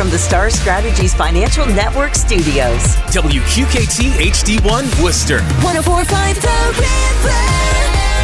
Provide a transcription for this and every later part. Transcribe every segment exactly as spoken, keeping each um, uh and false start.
from the Star Strategies Financial Network studios. W Q K T H D one Worcester. one oh four point five The River.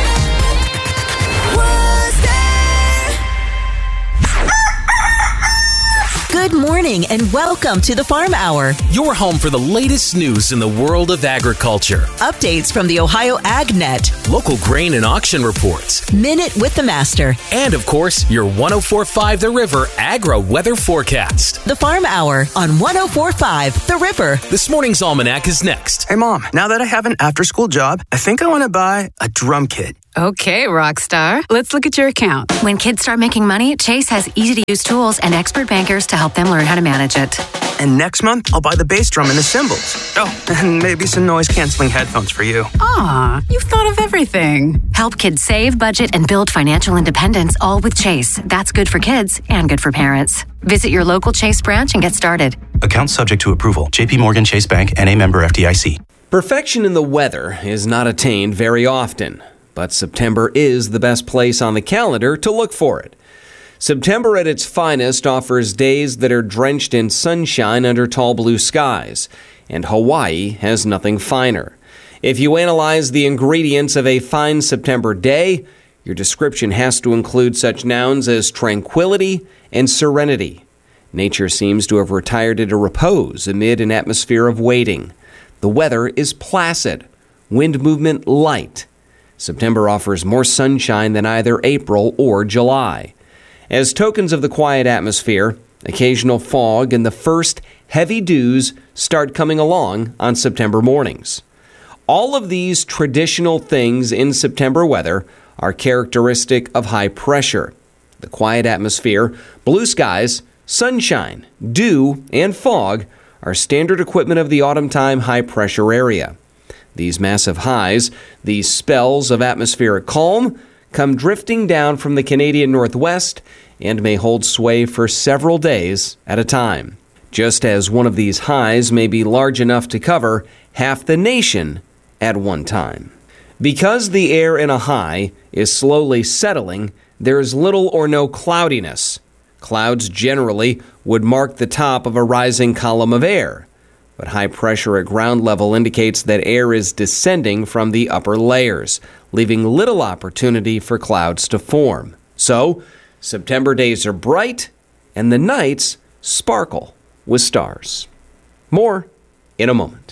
Good morning and welcome to the Farm Hour. Your home for the latest news in the world of agriculture. Updates from the Ohio AgNet. Local grain and auction reports. Minute with the Master. And of course, your one oh four point five The River Agro Weather Forecast. The Farm Hour on one oh four point five The River. This morning's Almanac is next. Hey Mom, now that I have an after-school job, I think I want to buy a drum kit. Okay, Rockstar. Let's look at your account. When kids start making money, Chase has easy-to-use tools and expert bankers to help them learn how to manage it. And next month, I'll buy the bass drum and the cymbals. Oh, and maybe some noise-canceling headphones for you. Aw, you've thought of everything. Help kids save, budget, and build financial independence, all with Chase. That's good for kids and good for parents. Visit your local Chase branch and get started. Account subject to approval. J P Morgan Chase Bank, N A member F D I C. Perfection in the weather is not attained very often, but September is the best place on the calendar to look for it. September at its finest offers days that are drenched in sunshine under tall blue skies, and Hawaii has nothing finer. If you analyze the ingredients of a fine September day, your description has to include such nouns as tranquility and serenity. Nature seems to have retired into repose amid an atmosphere of waiting. The weather is placid, wind movement light. September offers more sunshine than either April or July. As tokens of the quiet atmosphere, occasional fog and the first heavy dews start coming along on September mornings. All of these traditional things in September weather are characteristic of high pressure. The quiet atmosphere, blue skies, sunshine, dew, and fog are standard equipment of the autumn time high pressure area. These massive highs, these spells of atmospheric calm, come drifting down from the Canadian Northwest and may hold sway for several days at a time. Just as one of these highs may be large enough to cover half the nation at one time. Because the air in a high is slowly settling, there is little or no cloudiness. Clouds generally would mark the top of a rising column of air, but high pressure at ground level indicates that air is descending from the upper layers, leaving little opportunity for clouds to form. So, September days are bright, and the nights sparkle with stars. More in a moment.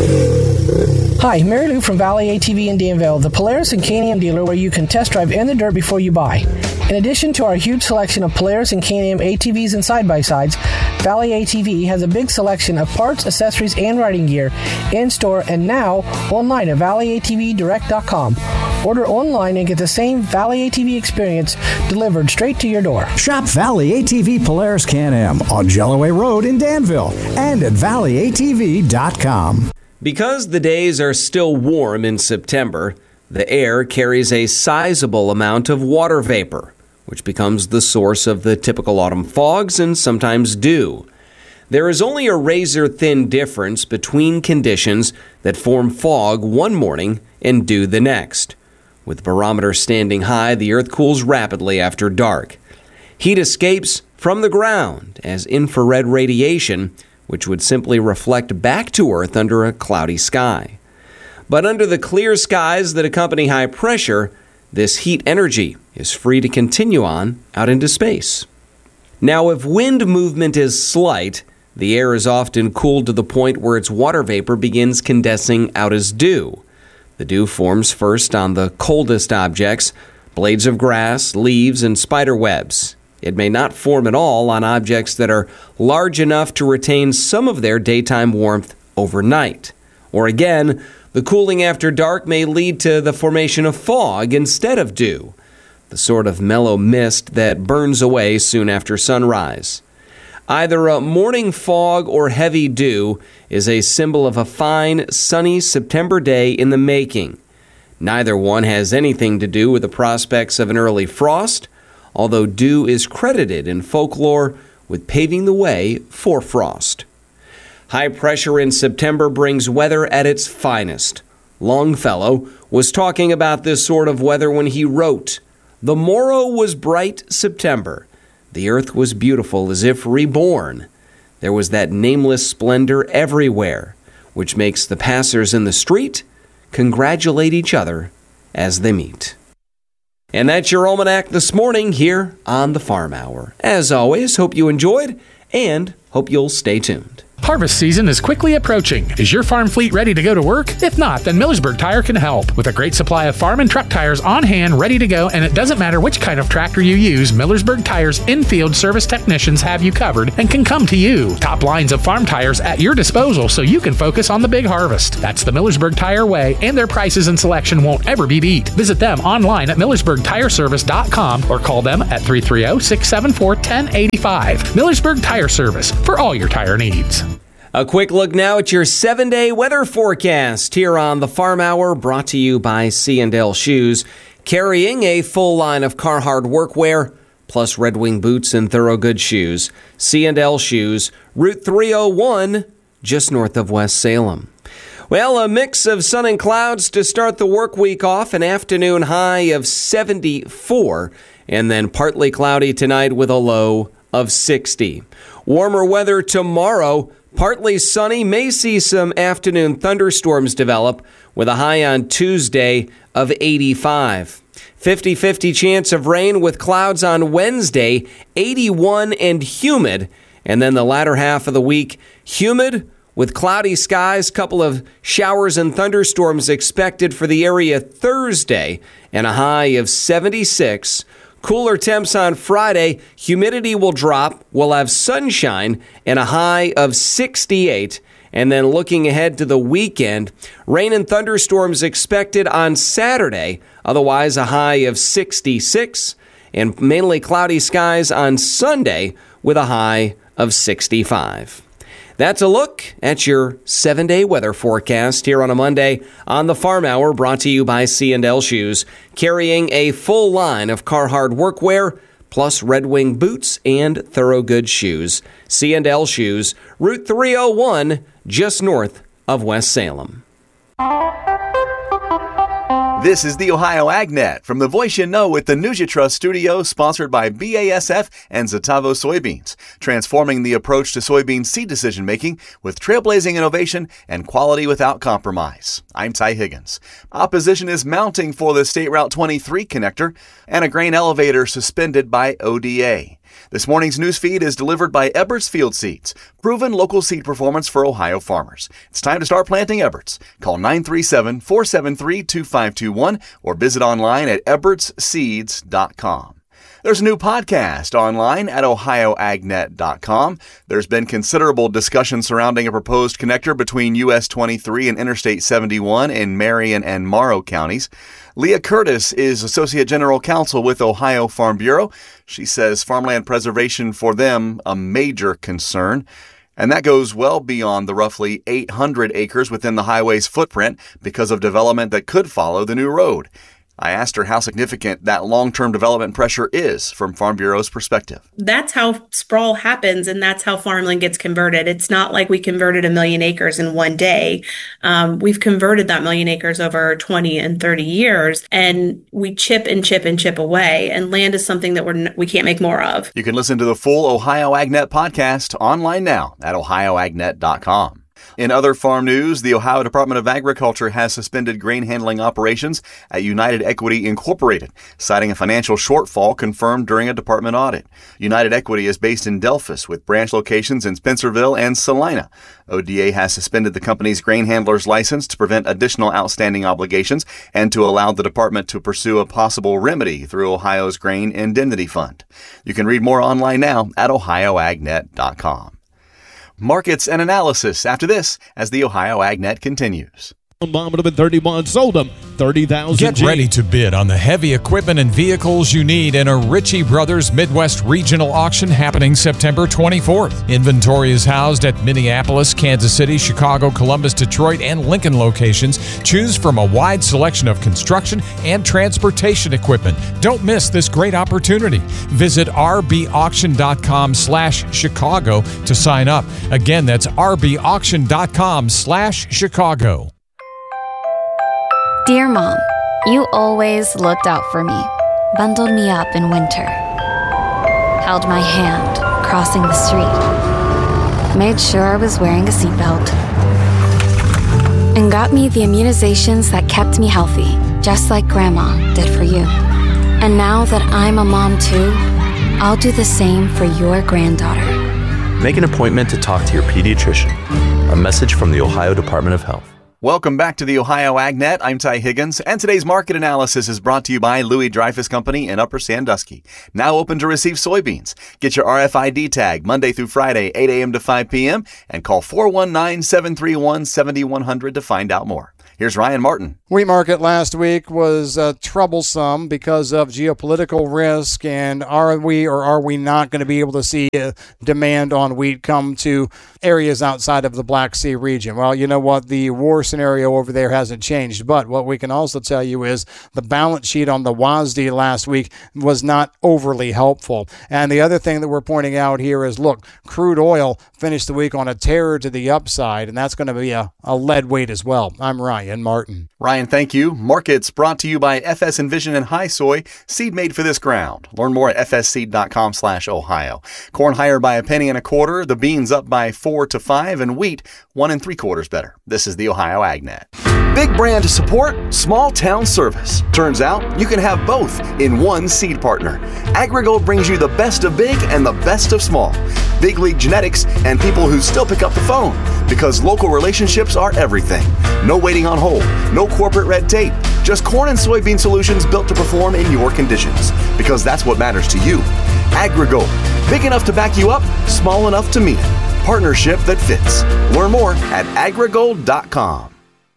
Hi, Mary Lou from Valley A T V in Danville, the Polaris and K and M dealer where you can test drive in the dirt before you buy. In addition to our huge selection of Polaris and K and M A T Vs and side-by-sides, Valley A T V has a big selection of parts, accessories, and riding gear in-store and now online at valley a t v direct dot com. Order online and get the same Valley A T V experience delivered straight to your door. Shop Valley A T V Polaris K and M on Jelloway Road in Danville and at valley a t v dot com. Because the days are still warm in September, the air carries a sizable amount of water vapor, which becomes the source of the typical autumn fogs and sometimes dew. There is only a razor-thin difference between conditions that form fog one morning and dew the next. With barometer standing high, the earth cools rapidly after dark. Heat escapes from the ground as infrared radiation, which would simply reflect back to Earth under a cloudy sky. But under the clear skies that accompany high pressure, this heat energy is free to continue on out into space. Now, if wind movement is slight, the air is often cooled to the point where its water vapor begins condensing out as dew. The dew forms first on the coldest objects, blades of grass, leaves, and spider webs. It may not form at all on objects that are large enough to retain some of their daytime warmth overnight. Or again, the cooling after dark may lead to the formation of fog instead of dew, the sort of mellow mist that burns away soon after sunrise. Either a morning fog or heavy dew is a symbol of a fine, sunny September day in the making. Neither one has anything to do with the prospects of an early frost, although dew is credited in folklore with paving the way for frost. High pressure in September brings weather at its finest. Longfellow was talking about this sort of weather when he wrote, "The morrow was bright September. The earth was beautiful as if reborn. there was that nameless splendor everywhere, which makes the passers in the street congratulate each other as they meet. And that's your almanac this morning here on the Farm Hour. As always, hope you enjoyed and hope you'll stay tuned. Harvest season is quickly approaching. Is your farm fleet ready to go to work? If not, then Millersburg Tire can help. With a great supply of farm and truck tires on hand, ready to go, and it doesn't matter which kind of tractor you use, Millersburg Tire's in-field service technicians have you covered and can come to you. Top lines of farm tires at your disposal so you can focus on the big harvest. That's the Millersburg Tire way, and their prices and selection won't ever be beat. Visit them online at millersburg tire service dot com or call them at three three zero, six seven four, one zero eight five. Millersburg Tire Service, for all your tire needs. A quick look now at your seven-day weather forecast here on the Farm Hour, brought to you by C and L Shoes, carrying a full line of Carhartt workwear, plus Red Wing boots and Thorogood shoes. C and L Shoes, Route three oh one, just north of West Salem. Well, a mix of sun and clouds to start the work week off, an afternoon high of seventy-four, and then partly cloudy tonight with a low of sixty. Warmer weather tomorrow. Partly sunny, may see some afternoon thunderstorms develop with a high on Tuesday of eighty-five. fifty-fifty chance of rain with clouds on Wednesday, eighty-one and humid. And then the latter half of the week, humid with cloudy skies, couple of showers and thunderstorms expected for the area Thursday, and a high of seventy-six. Cooler temps on Friday, humidity will drop, we'll have sunshine, and a high of sixty-eight. And then looking ahead to the weekend, rain and thunderstorms expected on Saturday, otherwise a high of sixty-six, and mainly cloudy skies on Sunday with a high of sixty-five. That's a look at your seven-day weather forecast here on a Monday on the Farm Hour, brought to you by C and L Shoes, carrying a full line of Carhartt workwear, plus Red Wing boots and Thorogood shoes. C and L Shoes, Route three oh one, just north of West Salem. This is the Ohio AgNet from the Voice You Know with the News You Trust studio, sponsored by B A S F and Zetavo Soybeans, transforming the approach to soybean seed decision-making with trailblazing innovation and quality without compromise. I'm Ty Higgins. Opposition is mounting for the State Route twenty-three connector and a grain elevator suspended by O D A. This morning's news feed is delivered by Eberts Field Seeds, proven local seed performance for Ohio farmers. It's time to start planting Eberts. Call nine three seven, four seven three, two five two one or visit online at eberts seeds dot com. There's a new podcast online at ohio ag net dot com. There's been considerable discussion surrounding a proposed connector between U S twenty-three and Interstate seventy-one in Marion and Morrow counties. Leah Curtis is Associate General Counsel with Ohio Farm Bureau. She says farmland preservation for them a major concern. And that goes well beyond the roughly eight hundred acres within the highway's footprint because of development that could follow the new road. I asked her how significant that long-term development pressure is from Farm Bureau's perspective. That's how sprawl happens, and that's how farmland gets converted. It's not like we converted a million acres in one day. Um, we've converted that million acres over twenty and thirty years, and we chip and chip and chip away, and land is something that we're, we can't make more of. You can listen to the full Ohio AgNet podcast online now at ohio ag net dot com. In other farm news, the Ohio Department of Agriculture has suspended grain handling operations at United Equity Incorporated, citing a financial shortfall confirmed during a department audit. United Equity is based in Delphus with branch locations in Spencerville and Salina. O D A has suspended the company's grain handler's license to prevent additional outstanding obligations and to allow the department to pursue a possible remedy through Ohio's Grain Indemnity Fund. You can read more online now at ohio ag net dot com. Markets and analysis after this as the Ohio AgNet continues. Bomb would have been thirty-one, sold them thirty thousand. Get G. ready to bid on the heavy equipment and vehicles you need in a Ritchie Brothers Midwest Regional Auction happening September twenty-fourth. Inventory is housed at Minneapolis, Kansas City, Chicago, Columbus, Detroit, and Lincoln locations. Choose from a wide selection of construction and transportation equipment. Don't miss this great opportunity. Visit r b auction dot com slash Chicago to sign up. Again, that's r b auction dot com slash Chicago. Dear Mom, you always looked out for me, bundled me up in winter, held my hand crossing the street, made sure I was wearing a seatbelt, and got me the immunizations that kept me healthy, just like Grandma did for you. And now that I'm a mom too, I'll do the same for your granddaughter. Make an appointment to talk to your pediatrician. A message from the Ohio Department of Health. Welcome back to the Ohio AgNet. I'm Ty Higgins, and today's market analysis is brought to you by Louis Dreyfus Company in Upper Sandusky. Now open to receive soybeans. Get your R F I D tag Monday through Friday, eight a.m. to five p.m., and call four one nine, seven three one, seven one zero zero to find out more. Here's Ryan Martin. Wheat market last week was uh, troublesome because of geopolitical risk, and are we or are we not going to be able to see uh, demand on wheat come to areas outside of the Black Sea region? Well, you know what? The war scenario over there hasn't changed, but what we can also tell you is the balance sheet on the W A S D last week was not overly helpful. And the other thing that we're pointing out here is, look, crude oil finished the week on a tear to the upside, and that's going to be a, a lead weight as well. I'm Ryan Martin. Ryan, thank you. Markets brought to you by F S Envision and High Soy, seed made for this ground. Learn more at fsseed.com slash Ohio. Corn higher by a penny and a quarter, the beans up by four to five, and wheat one and three quarters better. This is the Ohio AgNet. Big brand support, small town service. Turns out you can have both in one seed partner. AgriGold brings you the best of big and the best of small. Big league genetics and people who still pick up the phone, because local relationships are everything. No waiting on hold, no corporate red tape, just corn and soybean solutions built to perform in your conditions, because that's what matters to you. AgriGold, big enough to back you up, small enough to meet it. Partnership that fits. Learn more at agrigold dot com.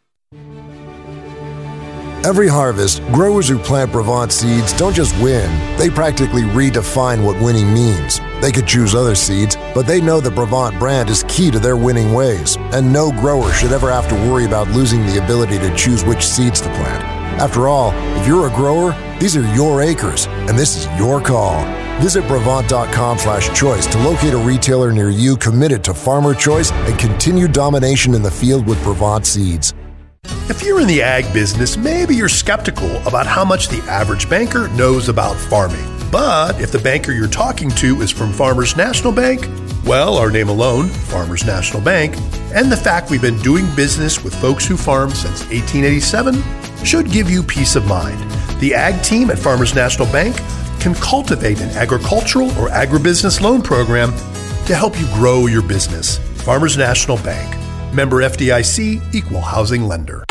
Every harvest, growers who plant Brevant seeds don't just win, they practically redefine what winning means. They could choose other seeds, but they know the Brevant brand is key to their winning ways, and no grower should ever have to worry about losing the ability to choose which seeds to plant. After all, if you're a grower, these are your acres, and this is your call. Visit Brevant.com slash choice to locate a retailer near you committed to farmer choice and continued domination in the field with Brevant seeds. If you're in the ag business, maybe you're skeptical about how much the average banker knows about farming. But if the banker you're talking to is from Farmers National Bank, well, our name alone, Farmers National Bank, and the fact we've been doing business with folks who farm since eighteen eighty-seven should give you peace of mind. The ag team at Farmers National Bank can cultivate an agricultural or agribusiness loan program to help you grow your business. Farmers National Bank. Member F D I C, Equal Housing Lender.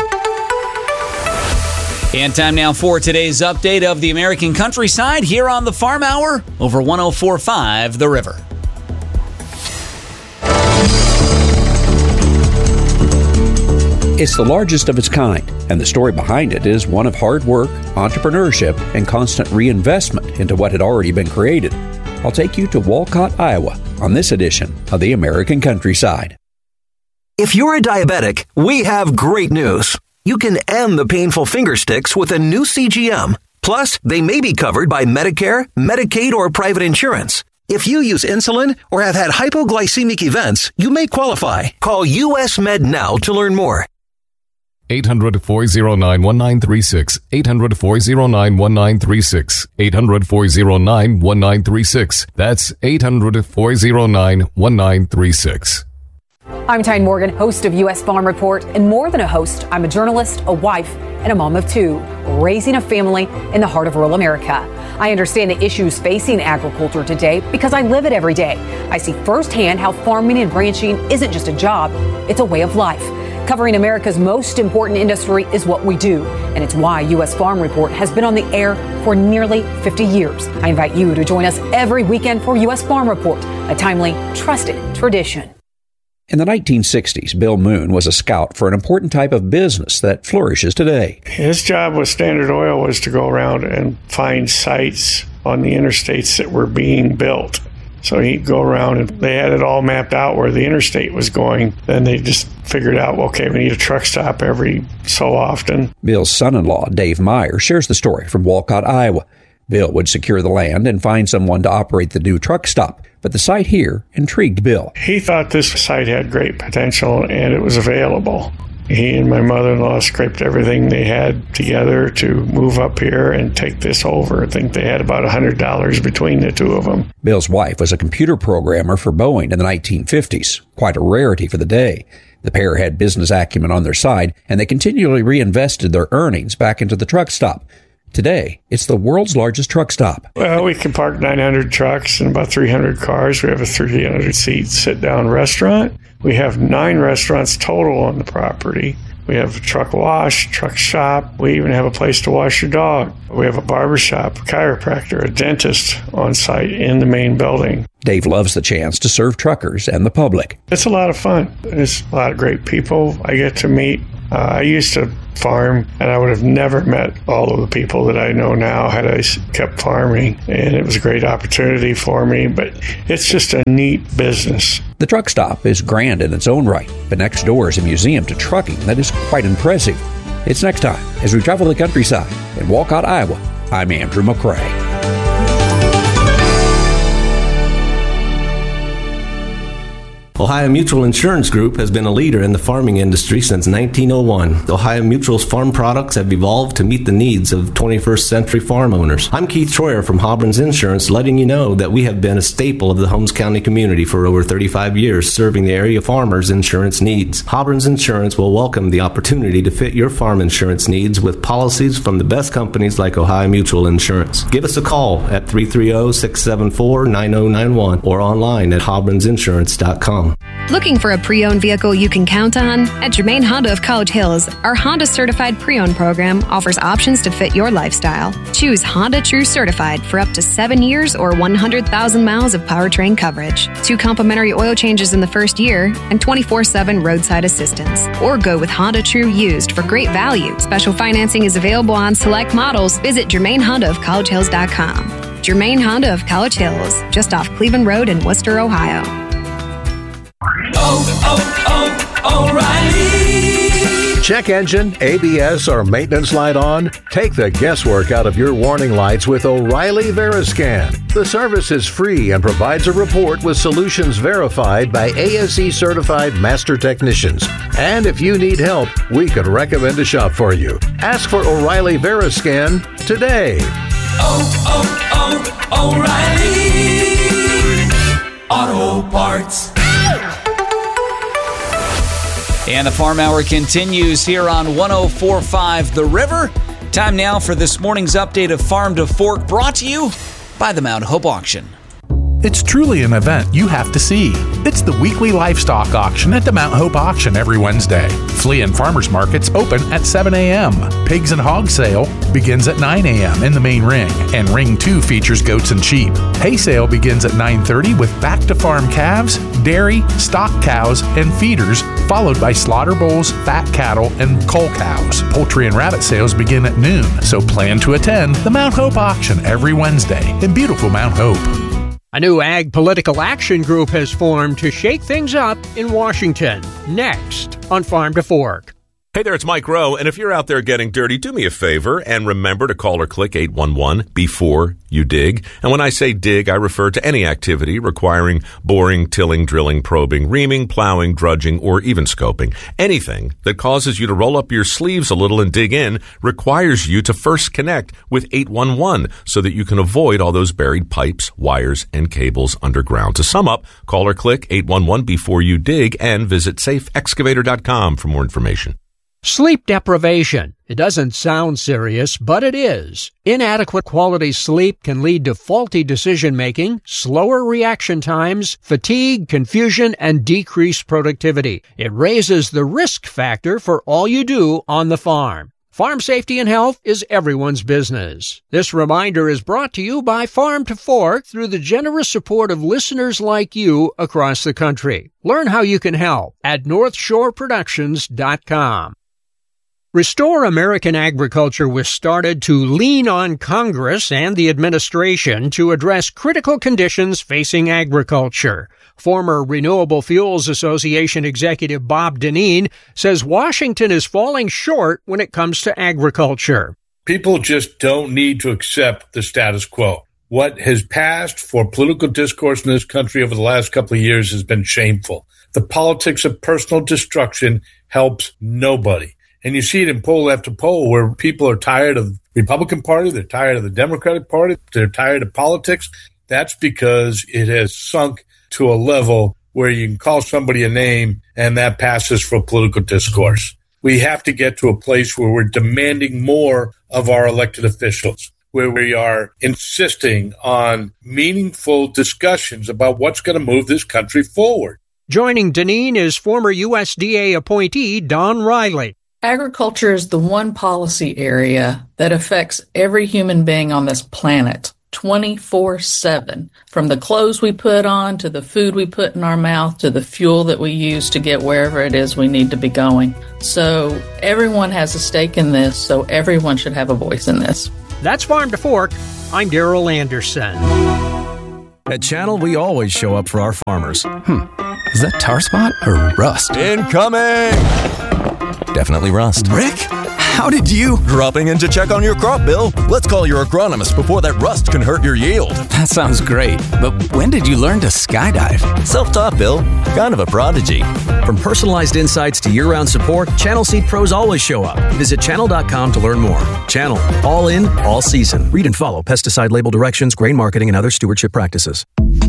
And time now for today's update of the American countryside here on the Farm Hour over one oh four point five The River. It's the largest of its kind, and the story behind it is one of hard work, entrepreneurship, and constant reinvestment into what had already been created. I'll take you to Walcott, Iowa, on this edition of the American Countryside. If you're a diabetic, we have great news. You can end the painful finger sticks with a new C G M. Plus, they may be covered by Medicare, Medicaid, or private insurance. If you use insulin or have had hypoglycemic events, you may qualify. Call U S Med now to learn more. eight hundred, four oh nine, one nine three six. eight hundred, four oh nine, one nine three six. eight hundred, four oh nine, one nine three six. That's eight hundred, four oh nine, one nine three six. I'm Tyne Morgan, host of U S Farm Report, and more than a host, I'm a journalist, a wife, and a mom of two, raising a family in the heart of rural America. I understand the issues facing agriculture today because I live it every day. I see firsthand how farming and ranching isn't just a job, it's a way of life. Covering America's most important industry is what we do, and it's why U S Farm Report has been on the air for nearly fifty years. I invite you to join us every weekend for U S Farm Report, a timely, trusted tradition. In the nineteen sixties, Bill Moon was a scout for an important type of business that flourishes today. His job with Standard Oil was to go around and find sites on the interstates that were being built. So he'd go around and they had it all mapped out where the interstate was going. Then they just figured out, okay, we need a truck stop every so often. Bill's son-in-law, Dave Meyer, shares the story from Walcott, Iowa. Bill would secure the land and find someone to operate the new truck stop. But the site here intrigued Bill. He thought this site had great potential and it was available. He and my mother-in-law scraped everything they had together to move up here and take this over. I think they had about one hundred dollars between the two of them. Bill's wife was a computer programmer for Boeing in the nineteen fifties, quite a rarity for the day. The pair had business acumen on their side, and they continually reinvested their earnings back into the truck stop. Today, it's the world's largest truck stop. Well, we can park nine hundred trucks and about three hundred cars. We have a three hundred seat sit-down restaurant. We have nine restaurants total on the property. We have a truck wash, truck shop. We even have a place to wash your dog. We have a barber shop, a chiropractor, a dentist on site in the main building. Dave loves the chance to serve truckers and the public. It's a lot of fun. There's a lot of great people I get to meet. Uh, I used to farm, and I would have never met all of the people that I know now had I kept farming, and it was a great opportunity for me, but it's just a neat business. The truck stop is grand in its own right, but next door is a museum to trucking that is quite impressive. It's next time as we travel the countryside in Walcott, Iowa. I'm Andrew McCrae. Ohio Mutual Insurance Group has been a leader in the farming industry since nineteen oh one. Ohio Mutual's farm products have evolved to meet the needs of twenty-first century farm owners. I'm Keith Troyer from Hobbrins Insurance, letting you know that we have been a staple of the Holmes County community for over thirty-five years, serving the area farmers' insurance needs. Hobbrins Insurance will welcome the opportunity to fit your farm insurance needs with policies from the best companies like Ohio Mutual Insurance. Give us a call at three three zero, six seven four, nine zero nine one or online at hobbrins insurance dot com. Looking for a pre-owned vehicle you can count on? At Germain Honda of College Hills, our Honda Certified Pre-Owned program offers options to fit your lifestyle. Choose Honda True Certified for up to seven years or one hundred thousand miles of powertrain coverage, two complimentary oil changes in the first year, and twenty-four seven roadside assistance. Or go with Honda True Used for great value. Special financing is available on select models. Visit Germain Honda of College Hills dot com. Germain Honda of College Hills, just off Cleveland Road in Worcester, Ohio. Oh, oh, oh, O'Reilly! Check engine, A B S, or maintenance light on? Take the guesswork out of your warning lights with O'Reilly Veriscan. The service is free and provides a report with solutions verified by A S E certified master technicians. And if you need help, we could recommend a shop for you. Ask for O'Reilly Veriscan today. Oh, oh, oh, O'Reilly! Auto Parts. And the Farm Hour continues here on one oh four point five The River. Time now for this morning's update of Farm to Fork, brought to you by the Mount Hope Auction. It's truly an event you have to see. It's the weekly livestock auction at the Mount Hope Auction every Wednesday. Flea and farmers markets open at seven a.m. Pigs and hog sale begins at nine a.m. in the main ring, and ring two features goats and sheep. Hay sale begins at nine thirty with back to farm calves, dairy, stock cows, and feeders, followed by slaughter bulls, fat cattle, and cull cows. Poultry and rabbit sales begin at noon, so plan to attend the Mount Hope Auction every Wednesday in beautiful Mount Hope. A new ag political action group has formed to shake things up in Washington. Next on Farm to Fork. Hey there, it's Mike Rowe, and if you're out there getting dirty, do me a favor and remember to call or click eight one one before you dig. And when I say dig, I refer to any activity requiring boring, tilling, drilling, probing, reaming, plowing, drudging, or even scoping. Anything that causes you to roll up your sleeves a little and dig in requires you to first connect with eight one one so that you can avoid all those buried pipes, wires, and cables underground. To sum up, call or click eight one one before you dig and visit safe excavator dot com for more information. Sleep deprivation. It doesn't sound serious, but it is. Inadequate quality sleep can lead to faulty decision-making, slower reaction times, fatigue, confusion, and decreased productivity. It raises the risk factor for all you do on the farm. Farm safety and health is everyone's business. This reminder is brought to you by Farm to Fork through the generous support of listeners like you across the country. Learn how you can help at north shore productions dot com. Restore American Agriculture was started to lean on Congress and the administration to address critical conditions facing agriculture. Former Renewable Fuels Association executive Bob Dineen says Washington is falling short when it comes to agriculture. People just don't need to accept the status quo. What has passed for political discourse in this country over the last couple of years has been shameful. The politics of personal destruction helps nobody. And you see it in poll after poll where people are tired of the Republican Party, they're tired of the Democratic Party, they're tired of politics. That's because it has sunk to a level where you can call somebody a name and that passes for political discourse. We have to get to a place where we're demanding more of our elected officials, where we are insisting on meaningful discussions about what's going to move this country forward. Joining Deneen is former U S D A appointee Don Riley. Agriculture is the one policy area that affects every human being on this planet twenty-four seven. From the clothes we put on, to the food we put in our mouth, to the fuel that we use to get wherever it is we need to be going. So everyone has a stake in this, so everyone should have a voice in this. That's Farm to Fork. I'm Darrell Anderson. At Channel, we always show up for our farmers. Hmm. Is that tar spot or rust? Incoming! Definitely rust. Rick? How did you? Dropping in to check on your crop, Bill. Let's call your agronomist before that rust can hurt your yield. That sounds great, but when did you learn to skydive? Self-taught, Bill. Kind of a prodigy. From personalized insights to year-round support, Channel Seed Pros always show up. Visit channel dot com to learn more. Channel. All in, all season. Read and follow pesticide label directions, grain marketing, and other stewardship practices.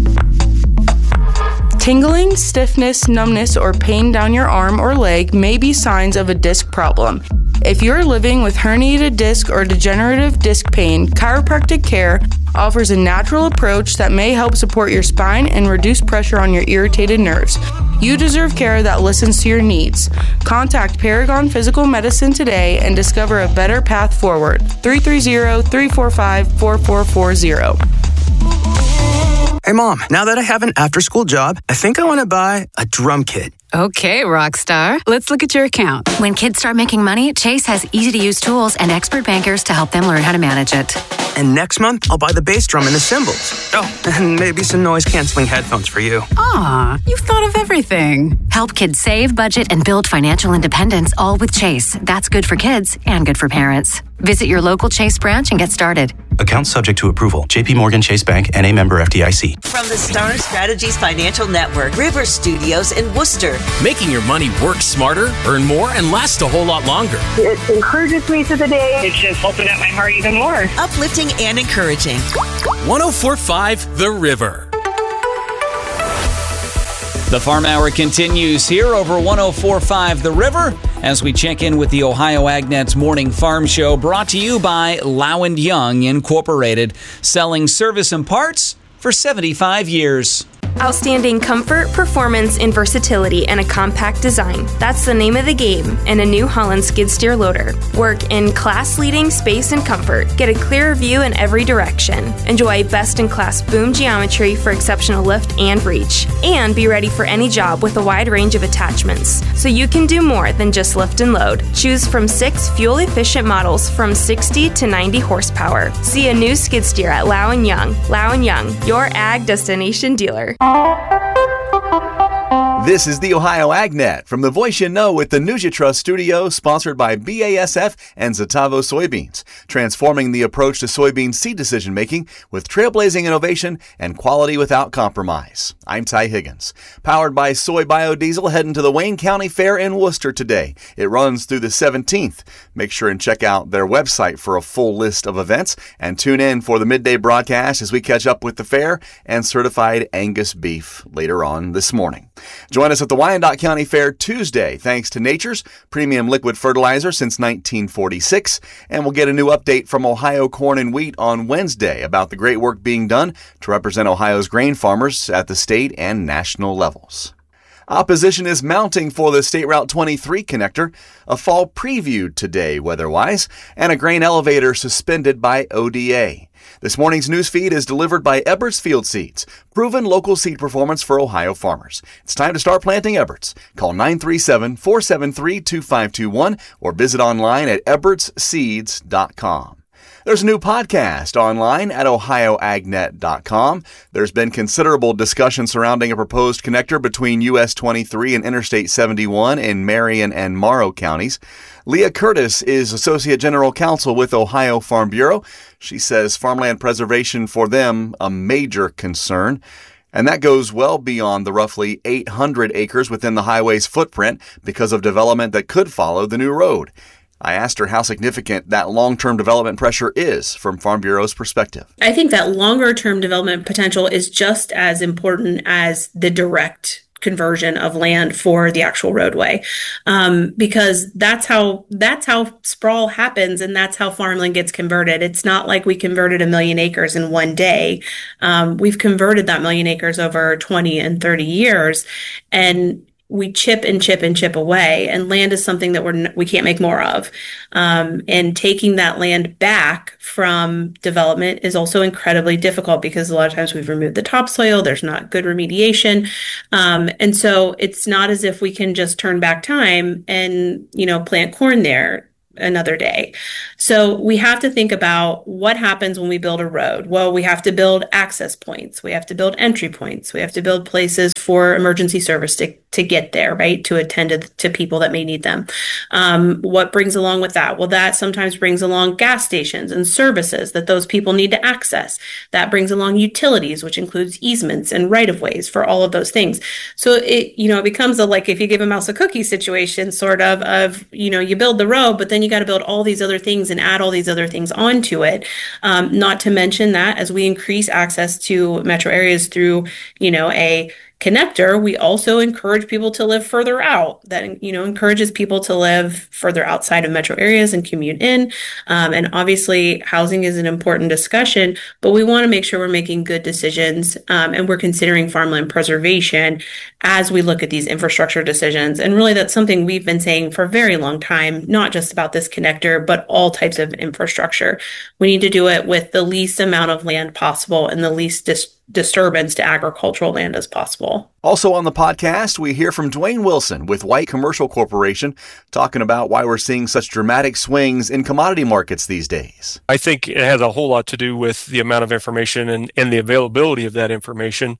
Tingling, stiffness, numbness, or pain down your arm or leg may be signs of a disc problem. If you're living with herniated disc or degenerative disc pain, chiropractic care offers a natural approach that may help support your spine and reduce pressure on your irritated nerves. You deserve care that listens to your needs. Contact Paragon Physical Medicine today and discover a better path forward. three three zero, three four five, four four four zero. Hey, Mom, now that I have an after-school job, I think I want to buy a drum kit. Okay, Rockstar. Let's look at your account. When kids start making money, Chase has easy-to-use tools and expert bankers to help them learn how to manage it. And next month, I'll buy the bass drum and the cymbals. Oh, and maybe some noise-canceling headphones for you. Aw, you've thought of everything. Help kids save, budget, and build financial independence, all with Chase. That's good for kids and good for parents. Visit your local Chase branch and get started. Account subject to approval. J P Morgan Chase Bank, N A member F D I C. From the Star Strategies Financial Network, River Studios in Worcester. Making your money work smarter, earn more, and last a whole lot longer. It encourages me through the day. It's just opened up my heart even more. Uplifting and encouraging. one oh four point five The River. The Farm Hour continues here over one oh four point five The River as we check in with the Ohio AgNet's Morning Farm Show, brought to you by Low and Young Incorporated, selling service and parts for seventy-five years. Outstanding comfort, performance, and versatility in a compact design. That's the name of the game in a New Holland skid steer loader. Work in class-leading space and comfort. Get a clearer view in every direction. Enjoy best-in-class boom geometry for exceptional lift and reach. And be ready for any job with a wide range of attachments, so you can do more than just lift and load. Choose from six fuel-efficient models from sixty to ninety horsepower. See a new skid steer at Low and Young. Low and Young, your ag destination dealer. This is the Ohio AgNet from the Voice You Know with the NutriTrust Studio, sponsored by B A S F and Zetavo Soybeans, transforming the approach to soybean seed decision making with trailblazing innovation and quality without compromise. I'm Ty Higgins. Powered by Soy Biodiesel, heading to the Wayne County Fair in Worcester today. It runs through the seventeenth. Make sure and check out their website for a full list of events, and tune in for the midday broadcast as we catch up with the fair and certified Angus beef later on this morning. Join us at the Wyandotte County Fair Tuesday, thanks to Nature's premium liquid fertilizer since nineteen forty-six. And we'll get a new update from Ohio Corn and Wheat on Wednesday about the great work being done to represent Ohio's grain farmers at the state and national levels. Opposition is mounting for the State Route twenty-three connector, a fall preview today weather-wise, and a grain elevator suspended by O D A. This morning's news feed is delivered by Eberts Field Seeds, proven local seed performance for Ohio farmers. It's time to start planting Eberts. Call nine three seven, four seven three, two five two one or visit online at eberts seeds dot com. There's a new podcast online at ohio ag net dot com. There's been considerable discussion surrounding a proposed connector between U S twenty-three and Interstate seventy-one in Marion and Morrow counties. Leah Curtis is Associate General Counsel with Ohio Farm Bureau. She says farmland preservation for them a major concern. And that goes well beyond the roughly eight hundred acres within the highway's footprint because of development that could follow the new road. I asked her how significant that long-term development pressure is from Farm Bureau's perspective. I think that longer-term development potential is just as important as the direct conversion of land for the actual roadway, um, because that's how that's how sprawl happens, and that's how farmland gets converted. It's not like we converted a million acres in one day. Um, we've converted that million acres over twenty and thirty years, and we chip and chip and chip away, and land is something that we're we can't make more of. Um, and taking that land back from development is also incredibly difficult because a lot of times we've removed the topsoil. There's not good remediation, um, and so it's not as if we can just turn back time and you know plant corn there another day. So we have to think about what happens when we build a road. Well, we have to build access points. We have to build entry points. We have to build places for emergency service to, to get there, right? To attend to, to people that may need them. Um, what brings along with that? Well, that sometimes brings along gas stations and services that those people need to access. That brings along utilities, which includes easements and right-of-ways for all of those things. So it, you know, it becomes a, like, if you give a mouse a cookie situation, sort of, of, you know, you build the road, but then you got to build all these other things and add all these other things onto it. Um, not to mention that as we increase access to metro areas through, you know, a connector, we also encourage people to live further out. That, you know, encourages people to live further outside of metro areas and commute in. Um, and obviously, housing is an important discussion, but we want to make sure we're making good decisions um, and we're considering farmland preservation as we look at these infrastructure decisions. And really, that's something we've been saying for a very long time, not just about this connector, but all types of infrastructure. We need to do it with the least amount of land possible and the least dis- disturbance to agricultural land as possible. Also on the podcast, we hear from Dwayne Wilson with White Commercial Corporation, talking about why we're seeing such dramatic swings in commodity markets these days. I think it has a whole lot to do with the amount of information and, and the availability of that information.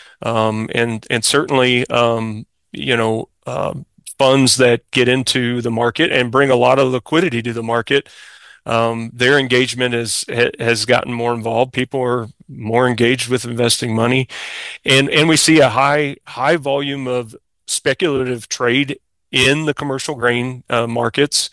Um, and, and certainly, um, you know, uh, funds that get into the market and bring a lot of liquidity to the market. Um, their engagement is, has gotten more involved. People are more engaged with investing money. And, and we see a high, high volume of speculative trade in the commercial grain uh, markets,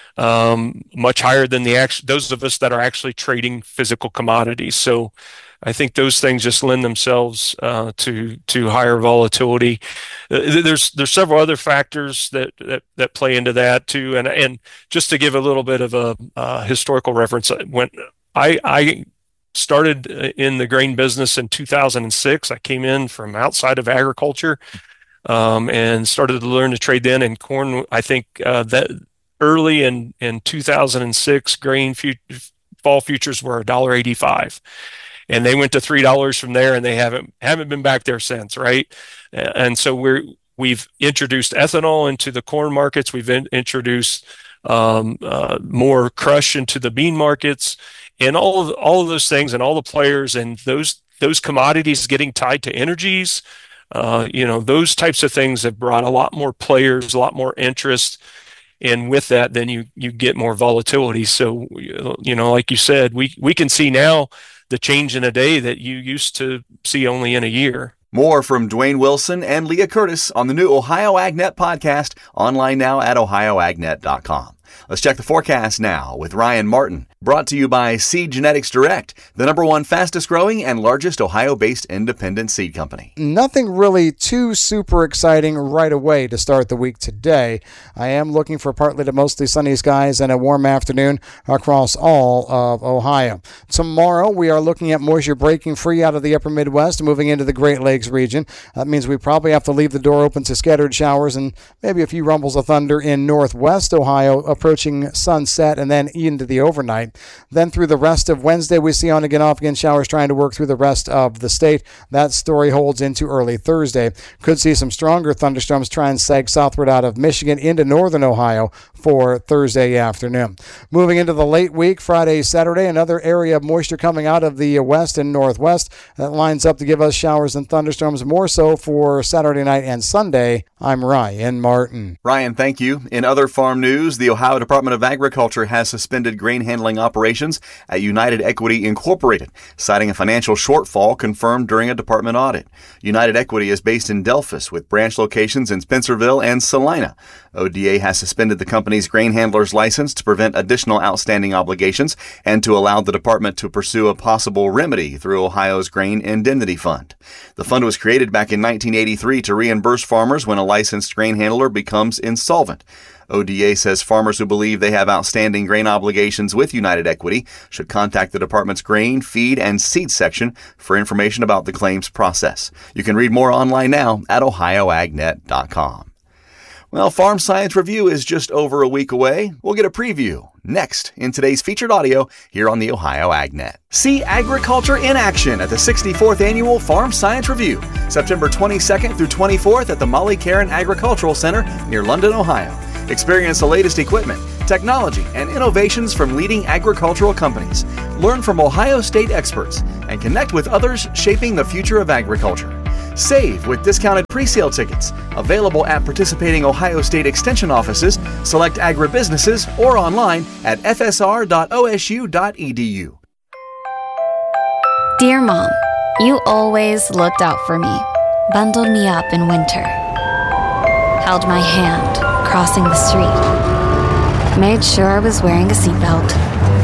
um, much higher than the act- those of us that are actually trading physical commodities. So I think those things just lend themselves uh, to to higher volatility. Uh, there's there's several other factors that, that, that play into that too. And and just to give a little bit of a uh, historical reference, when I I started in the grain business in two thousand six, I came in from outside of agriculture um, and started to learn to trade then. And corn, I think uh, that early in in two thousand six, grain fu- fall futures were one dollar eighty-five. And they went to three dollars from there, and they haven't haven't been back there since, right? And so we're we've introduced ethanol into the corn markets. We've in, introduced um, uh, more crush into the bean markets, and all of all of those things, and all the players, and those those commodities getting tied to energies. Uh, you know, those types of things have brought a lot more players, a lot more interest. And with that, then you you get more volatility. So, you know, like you said, we we can see now the change in a day that you used to see only in a year. More from Dwayne Wilson and Leah Curtis on the new Ohio AgNet podcast, online now at ohio ag net dot com. Let's check the forecast now with Ryan Martin. Brought to you by Seed Genetics Direct, the number one fastest growing and largest Ohio-based independent seed company. Nothing really too super exciting right away to start the week today. I am looking for partly to mostly sunny skies and a warm afternoon across all of Ohio. Tomorrow, we are looking at moisture breaking free out of the upper Midwest, moving into the Great Lakes region. That means we probably have to leave the door open to scattered showers and maybe a few rumbles of thunder in northwest Ohio, up approaching sunset and then into the overnight. Then through the rest of Wednesday, we see on again, off again showers trying to work through the rest of the state. That story holds into early Thursday. Could see some stronger thunderstorms try and sag southward out of Michigan into northern Ohio for Thursday afternoon. Moving into the late week, Friday, Saturday, another area of moisture coming out of the west and northwest. That lines up to give us showers and thunderstorms more so for Saturday night and Sunday. I'm Ryan Martin. Ryan, thank you. In other farm news, the Ohio Department of Agriculture has suspended grain handling operations at United Equity Incorporated, citing a financial shortfall confirmed during a department audit. United Equity is based in Delphus with branch locations in Spencerville and Salina. O D A has suspended the company's grain handler's license to prevent additional outstanding obligations and to allow the department to pursue a possible remedy through Ohio's Grain Indemnity Fund. The fund was created back in nineteen eighty-three to reimburse farmers when a licensed grain handler becomes insolvent. O D A says farmers who believe they have outstanding grain obligations with United Equity should contact the department's grain, feed, and seed section for information about the claims process. You can read more online now at ohio ag net dot com. Well, Farm Science Review is just over a week away. We'll get a preview next in today's featured audio here on the Ohio AgNet. See agriculture in action at the sixty-fourth Annual Farm Science Review, September twenty-second through twenty-fourth at the Molly Caron Agricultural Center near London, Ohio. Experience the latest equipment, technology, and innovations from leading agricultural companies. Learn from Ohio State experts and connect with others shaping the future of agriculture. Save with discounted pre-sale tickets, available at participating Ohio State Extension offices, select agribusinesses, or online at f s r dot o s u dot e d u. Dear Mom, you always looked out for me, bundled me up in winter, held my hand crossing the street, made sure I was wearing a seatbelt,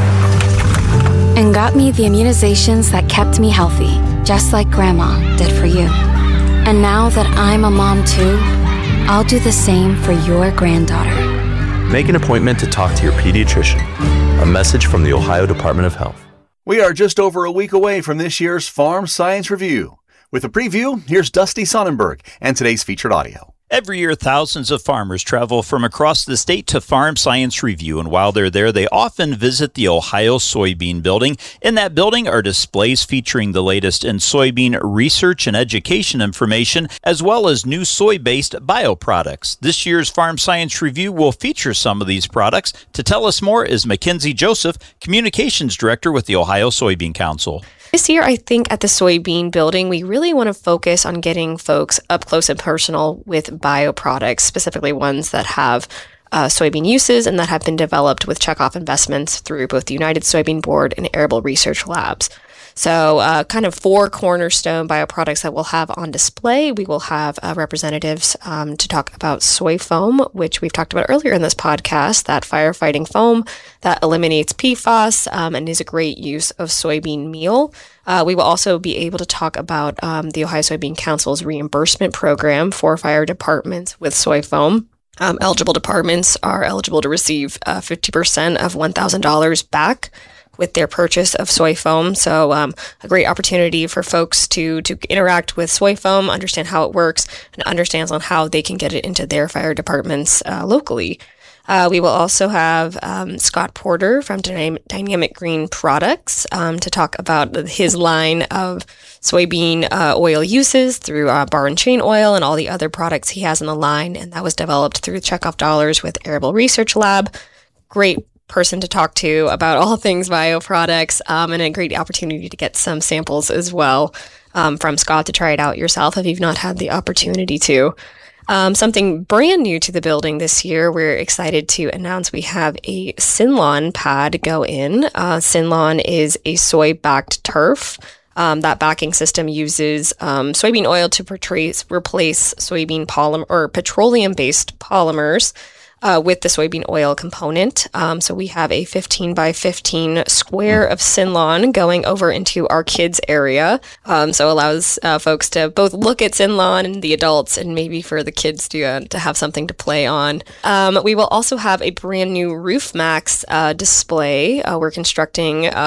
and got me the immunizations that kept me healthy, just like Grandma did for you. And now that I'm a mom too, I'll do the same for your granddaughter. Make an appointment to talk to your pediatrician. A message from the Ohio Department of Health. We are just over a week away from this year's Farm Science Review. With a preview, here's Dusty Sonnenberg and today's featured audio. Every year, thousands of farmers travel from across the state to Farm Science Review, and while they're there, they often visit the Ohio Soybean Building. In that building are displays featuring the latest in soybean research and education information, as well as new soy-based bioproducts. This year's Farm Science Review will feature some of these products. To tell us more is Mackenzie Joseph, Communications Director with the Ohio Soybean Council. This year, I think at the Soybean Building, we really want to focus on getting folks up close and personal with bioproducts, specifically ones that have uh, soybean uses and that have been developed with checkoff investments through both the United Soybean Board and Arable Research Labs. So uh, kind of four cornerstone bioproducts that we'll have on display. We will have uh, representatives um, to talk about soy foam, which we've talked about earlier in this podcast, that firefighting foam that eliminates P FAS um, and is a great use of soybean meal. Uh, we will also be able to talk about um, the Ohio Soybean Council's reimbursement program for fire departments with soy foam. Um, eligible departments are eligible to receive uh, fifty percent of one thousand dollars back with their purchase of soy foam. So um, a great opportunity for folks to to interact with soy foam, understand how it works, and understands on how they can get it into their fire departments uh, locally. Uh, we will also have um, Scott Porter from Dynam- Dynamic Green Products um, to talk about his line of soybean uh, oil uses through uh, bar and chain oil and all the other products he has in the line. And that was developed through Checkoff Dollars with Arable Research Lab. Great person to talk to about all things bioproducts um, and a great opportunity to get some samples as well um, from Scott to try it out yourself if you've not had the opportunity to. Um, something brand new to the building this year, we're excited to announce we have a Synlon pad go in. Uh, Synlon is a soy-backed turf. Um, that backing system uses um, soybean oil to portrays, replace soybean polymer or petroleum-based polymers uh, with the soybean oil component. Um, so we have a fifteen by fifteen square of Synlon going over into our kids area. Um, so allows uh, folks to both look at Synlon and the adults, and maybe for the kids to uh, to have something to play on. Um, we will also have a brand new Roof Max uh, display. Uh, we're constructing um,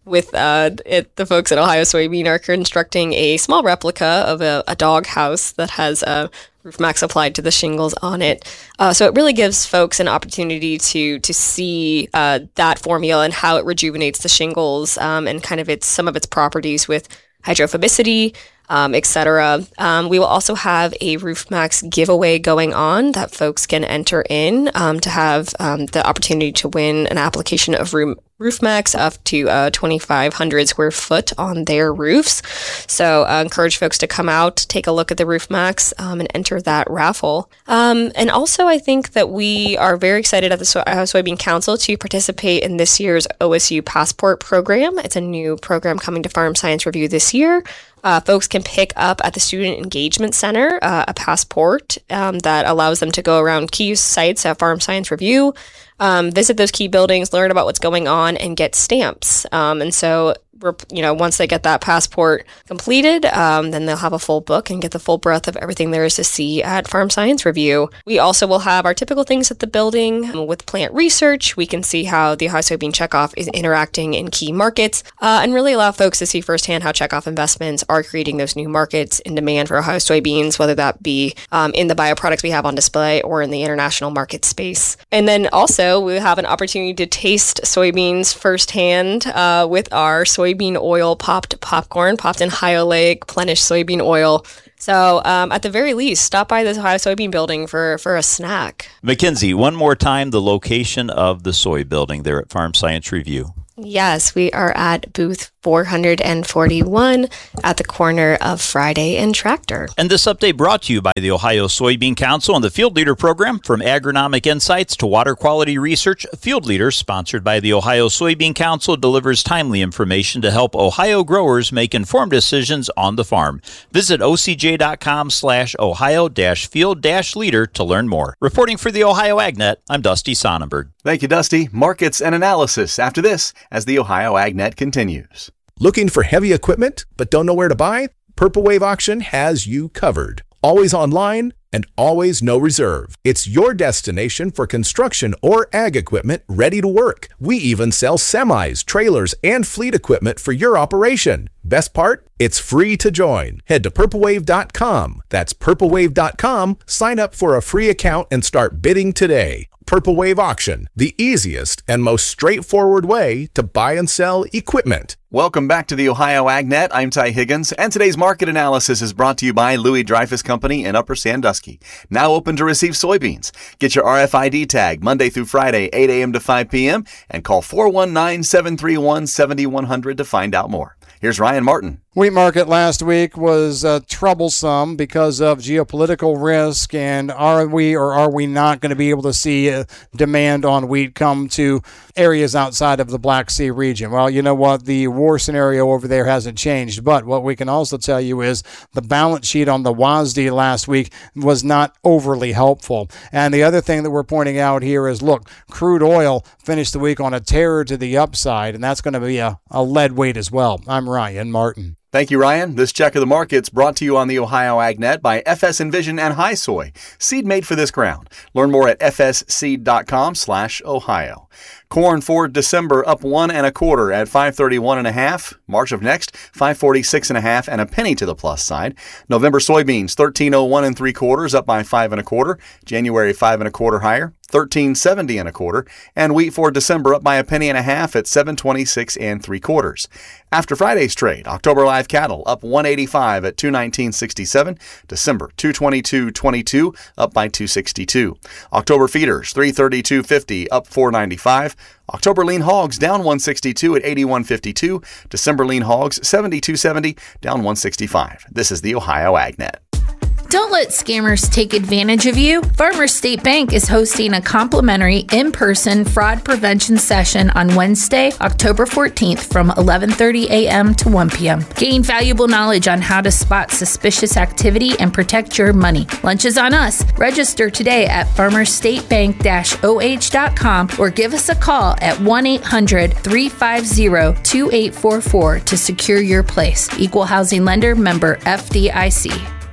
with uh, it, the folks at Ohio Soybean are constructing a small replica of a, a dog house that has a roof max applied to the shingles on it. Uh, so it really gives folks an opportunity to to see uh, that formula and how it rejuvenates the shingles um, and kind of its some of its properties with hydrophobicity, um, et cetera. Um, we will also have a Roof Max giveaway going on that folks can enter in um, to have um, the opportunity to win an application of Roof Roof Max up to uh, twenty-five hundred square foot on their roofs. So I uh, encourage folks to come out, take a look at the Roof Max, um, and enter that raffle. Um, and also, I think that we are very excited at the so- uh, Soybean Council to participate in this year's O S U Passport program. It's a new program coming to Farm Science Review this year. Uh, folks can pick up at the Student Engagement Center uh, a passport um, that allows them to go around key sites at Farm Science Review, um, visit those key buildings, learn about what's going on, and get stamps. Um, and so, you know, once they get that passport completed, um, then they'll have a full book and get the full breadth of everything there is to see at Farm Science Review. We also will have our typical things at the building um, with plant research. We can see how the Ohio Soybean Checkoff is interacting in key markets uh, and really allow folks to see firsthand how Checkoff investments are creating those new markets in demand for Ohio soybeans, whether that be um, in the bioproducts we have on display or in the international market space. And then also we have an opportunity to taste soybeans firsthand uh, with our soybean soybean oil popped popcorn, popped in high oleic, plenished soybean oil. So um, at the very least, stop by the Ohio Soybean Building for, for a snack. Mackenzie, one more time, the location of the soy building there at Farm Science Review. Yes, we are at booth four forty-one at the corner of Friday and Tractor. And this update brought to you by the Ohio Soybean Council and the Field Leader Program. From agronomic insights to water quality research, Field Leader, sponsored by the Ohio Soybean Council, delivers timely information to help Ohio growers make informed decisions on the farm. Visit ocj.com slash Ohio dash field dash leader to learn more. Reporting for the Ohio AgNet, I'm Dusty Sonnenberg. Thank you, Dusty. Markets and analysis after this as the Ohio AgNet continues. Looking for heavy equipment but don't know where to buy? Purple Wave Auction has you covered. Always online and always no reserve. It's your destination for construction or ag equipment ready to work. We even sell semis, trailers, and fleet equipment for your operation. Best part? It's free to join. Head to purple wave dot com. That's purple wave dot com. Sign up for a free account and start bidding today. Purple Wave Auction, the easiest and most straightforward way to buy and sell equipment. Welcome back to the Ohio AgNet. I'm Ty Higgins, and today's market analysis is brought to you by Louis Dreyfus Company in Upper Sandusky. Now open to receive soybeans. Get your R F I D tag Monday through Friday, eight a.m. to five p.m., and call four one nine, seven three one, seven one zero zero to find out more. Here's Ryan Martin. Wheat market last week was uh, troublesome because of geopolitical risk, and are we or are we not going to be able to see uh, demand on wheat come to areas outside of the Black Sea region? Well, you know what? The war scenario over there hasn't changed, but what we can also tell you is the balance sheet on the W A S D last week was not overly helpful. And the other thing that we're pointing out here is, look, crude oil finished the week on a tear to the upside, and that's going to be a, a lead weight as well. I'm Ryan Martin. Thank you, Ryan. This check of the markets brought to you on the Ohio AgNet by F S Envision and High Soy, seed made for this ground. Learn more at f s seed dot com slash Ohio. Corn for December up one and a quarter at five thirty-one and a half. March of next, five forty-six and a half and a penny to the plus side. November soybeans thirteen oh one and three quarters up by five and a quarter. January five and a quarter higher, thirteen seventy and a quarter. And wheat for December up by a penny and a half at seven twenty-six and three quarters. After Friday's trade, October live cattle up one eighty-five at two nineteen sixty-seven. December two twenty-two twenty-two up by two sixty-two. October feeders three thirty-two fifty up four ninety-five. October lean hogs down one sixty-two at eighty-one fifty-two. December lean hogs seventy-two seventy down one sixty-five. This is the Ohio AgNet. Don't let scammers take advantage of you. Farmers State Bank is hosting a complimentary in-person fraud prevention session on Wednesday, October fourteenth from eleven thirty a.m. to one p.m. Gain valuable knowledge on how to spot suspicious activity and protect your money. Lunch is on us. Register today at farmers state bank dash o h dot com or give us a call at one eight hundred, three five zero, two eight four four to secure your place. Equal Housing Lender, member F D I C.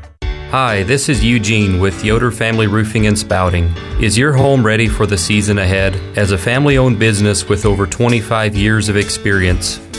Hi, this is Eugene with Yoder Family Roofing and Spouting. Is your home ready for the season ahead? As a family-owned business with over twenty-five years of experience,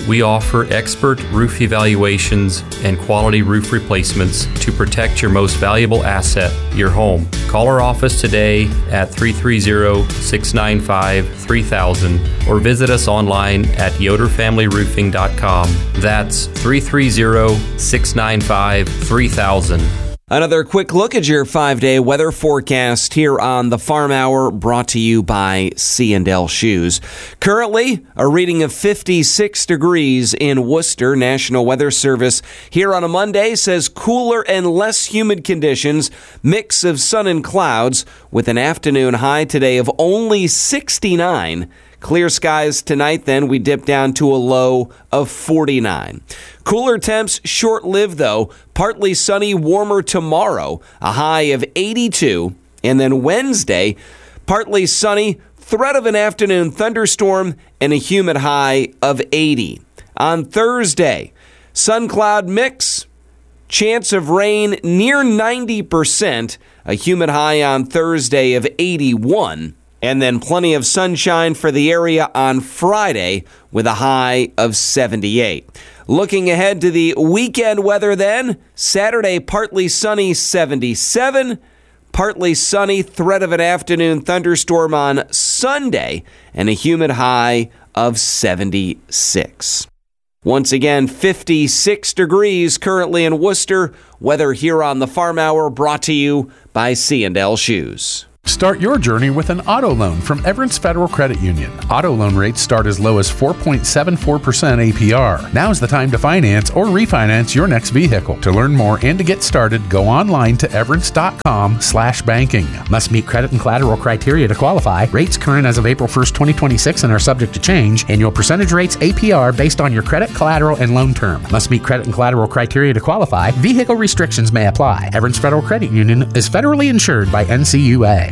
We offer expert roof evaluations and quality roof replacements to protect your most valuable asset, your home. Call our office today at three three zero, six nine five, three thousand or visit us online at yoder family roofing dot com. That's three three zero, six nine five, three thousand. Another quick look at your five-day weather forecast here on the Farm Hour, brought to you by C and L Shoes. Currently, a reading of fifty-six degrees in Worcester. National Weather Service here on a Monday says cooler and less humid conditions, mix of sun and clouds, with an afternoon high today of only sixty-nine. Clear skies tonight, then we dip down to a low of forty-nine. Cooler temps short-lived, though. Partly sunny, warmer tomorrow, a high of eighty-two. And then Wednesday, partly sunny, threat of an afternoon thunderstorm, and a humid high of eighty. On Thursday, sun-cloud mix, chance of rain near ninety percent, a humid high on Thursday of eighty-one. And then plenty of sunshine for the area on Friday with a high of seventy-eight. Looking ahead to the weekend weather then, Saturday partly sunny, seventy-seven. Partly sunny, threat of an afternoon thunderstorm on Sunday, and a humid high of seventy-six. Once again, fifty-six degrees currently in Worcester. Weather here on the Farm Hour, brought to you by C and L Shoes. Start your journey with an auto loan from Everence Federal Credit Union. Auto loan rates start as low as four point seven four percent A P R. Now's the time to finance or refinance your next vehicle. To learn more and to get started, go online to everence.com slash banking. Must meet credit and collateral criteria to qualify. Rates current as of April first, twenty twenty-six and are subject to change. Annual percentage rates A P R based on your credit, collateral, and loan term. Must meet credit and collateral criteria to qualify. Vehicle restrictions may apply. Everence Federal Credit Union is federally insured by N C U A.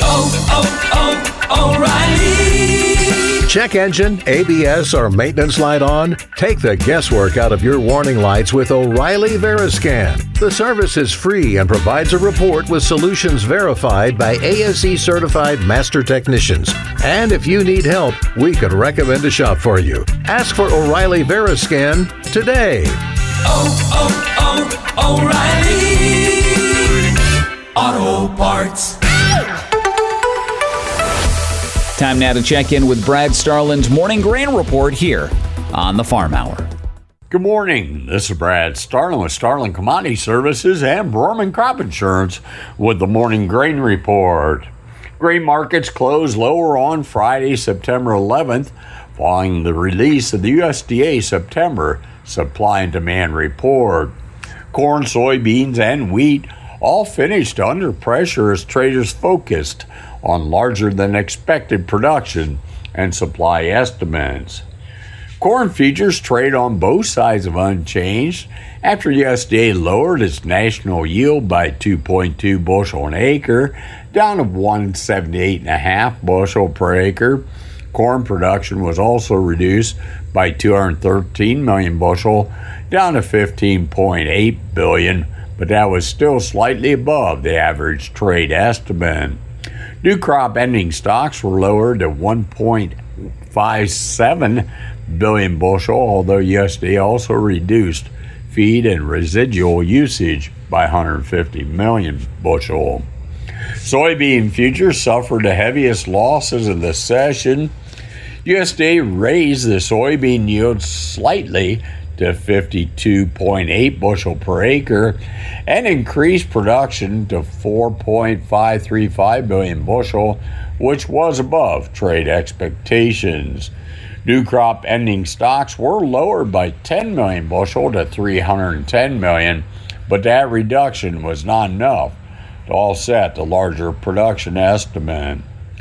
Oh, oh, oh, O'Reilly. Check engine, A B S, or maintenance light on? Take the guesswork out of your warning lights with O'Reilly Veriscan. The service is free and provides a report with solutions verified by A S E certified master technicians. And if you need help, we could recommend a shop for you. Ask for O'Reilly Veriscan today. Oh, oh, oh, O'Reilly Auto Parts. Time now to check in with Brad Starlin's Morning Grain Report here on the Farm Hour. Good morning. This is Brad Starlin with Starlin Commodity Services and Borman Crop Insurance with the Morning Grain Report. Grain markets closed lower on Friday, September eleventh, following the release of the U S D A September Supply and Demand Report. Corn, soybeans, and wheat all finished under pressure as traders focused on larger than expected production and supply estimates. Corn futures trade on both sides of unchanged after U S D A lowered its national yield by two point two bushel an acre, down to one seventy-eight point five bushel per acre. Corn production was also reduced by two hundred thirteen million bushel, down to fifteen point eight billion, but that was still slightly above the average trade estimate. New crop ending stocks were lowered to one point five seven billion bushel, although U S D A also reduced feed and residual usage by one hundred fifty million bushel. Soybean futures suffered the heaviest losses of the session. U S D A raised the soybean yield slightly to fifty-two point eight bushel per acre and increased production to four point five three five billion bushel, which was above trade expectations. New crop ending stocks were lowered by ten million bushel to three hundred ten million, but that reduction was not enough to offset the larger production estimate.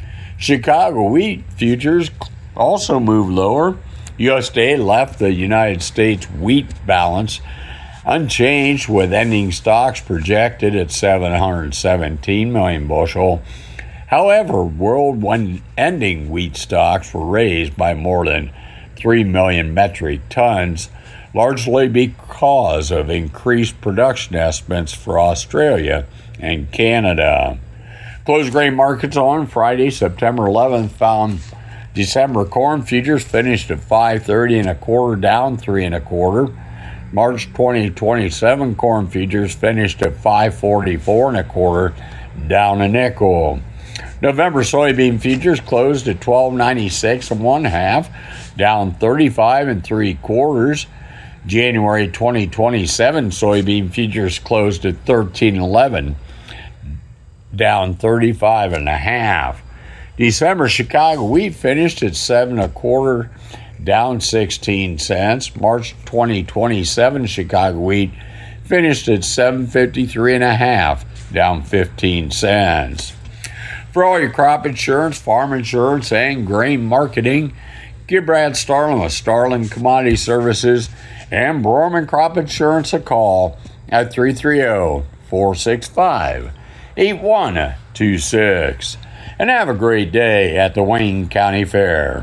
Chicago wheat futures also moved lower. U S D A left the United States wheat balance unchanged, with ending stocks projected at seven hundred seventeen million bushel. However, world ending wheat stocks were raised by more than three million metric tons, largely because of increased production estimates for Australia and Canada. Closed grain markets on Friday, September eleventh, found December corn futures finished at five thirty and a quarter, down three and a quarter. March twenty twenty-seven corn futures finished at five forty-four and a quarter, down a nickel. November soybean futures closed at twelve ninety-six and one half, down thirty-five and three quarters. January twenty twenty-seven soybean futures closed at thirteen eleven, down thirty-five and a half. December Chicago wheat finished at seven a quarter, down sixteen cents. March twenty twenty-seven Chicago wheat finished at seven fifty-three and a half, down fifteen cents. For all your crop insurance, farm insurance, and grain marketing, give Brad Starling with Starling Commodity Services and Broerman Crop Insurance a call at three three zero, four six five, eight one two six. And have a great day at the Wayne County Fair.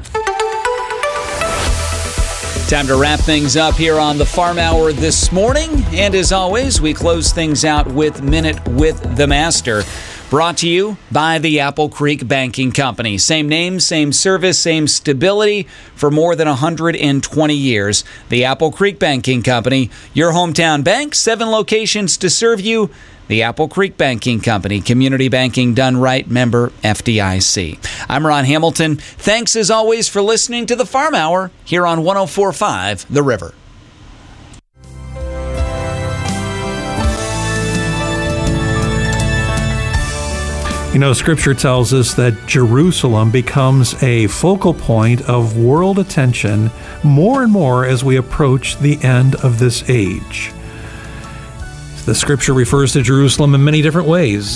Time to wrap things up here on the Farm Hour this morning. And as always, we close things out with Minute with the Master. Brought to you by the Apple Creek Banking Company. Same name, same service, same stability for more than one hundred twenty years. The Apple Creek Banking Company, your hometown bank, seven locations to serve you. The Apple Creek Banking Company, community banking done right, member F D I C. I'm Ron Hamilton. Thanks as always for listening to the Farm Hour here on one oh four point five The River. You know, Scripture tells us that Jerusalem becomes a focal point of world attention more and more as we approach the end of this age. The Scripture refers to Jerusalem in many different ways.